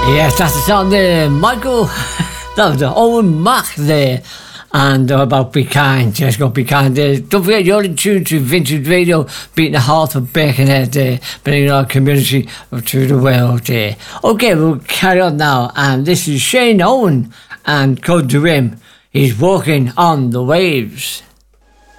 Yes, that's the song there, Michael. That was Owen Mack there. And about Be Kind. Just go Be Kind there. Don't forget, you're in tune to Vintage Radio, beating the heart of Birkenhead there, bringing our community to the world there. Okay, we'll carry on now. And this is Shane Owen and Code to Him. He's walking on the waves.